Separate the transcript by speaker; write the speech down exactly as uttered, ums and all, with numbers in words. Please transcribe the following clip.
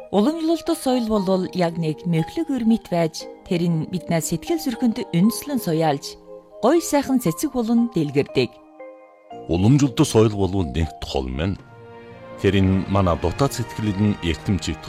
Speaker 1: Уламжлалт соёл бол яг нэг мөхлөг өрмит байж тэр нь биднээс сэтгэл зүрхэнд үнслэн суяалж гой сайхан цэцэг болон дэлгэрдэг.
Speaker 2: Уламжлалт соёл бол нэг тол мэн. Тэр нь манай дотоод сэтгэлд нь эртэмчиг